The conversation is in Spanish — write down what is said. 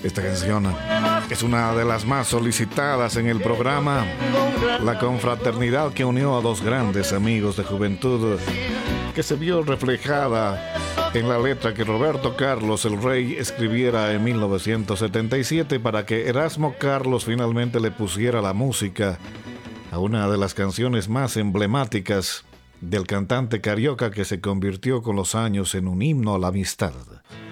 Esta canción es una de las más solicitadas en el programa. La confraternidad que unió a dos grandes amigos de juventud, que se vio reflejada en la letra que Roberto Carlos el Rey escribiera en 1977 para que Erasmo Carlos finalmente le pusiera la música a una de las canciones más emblemáticas del cantante carioca, que se convirtió con los años en un himno a la amistad.